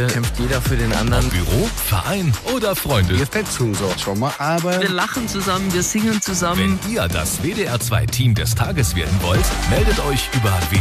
Hier kämpft jeder für den anderen. Büro, Verein oder Freunde. Wir fetzen so schon mal, aber Wir lachen zusammen, wir singen zusammen. Wenn ihr das WDR 2 Team des Tages werden wollt, meldet euch über